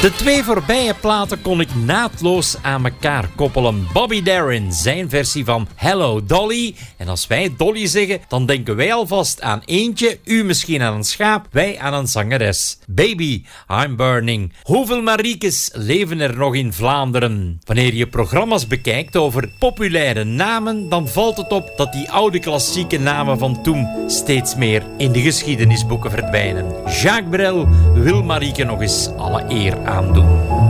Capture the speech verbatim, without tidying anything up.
De twee voorbije platen kon ik naadloos aan elkaar koppelen. Bobby Darin, zijn versie van Hello Dolly. En als wij Dolly zeggen, dan denken wij alvast aan eentje, u misschien aan een schaap, wij aan een zangeres. Baby, I'm Burning. Hoeveel Mariekes leven er nog in Vlaanderen? Wanneer je programma's bekijkt over populaire namen, dan valt het op dat die oude klassieke namen van toen steeds meer in de geschiedenisboeken verdwijnen. Jacques Brel wil Marieke nog eens alle eer aandoen.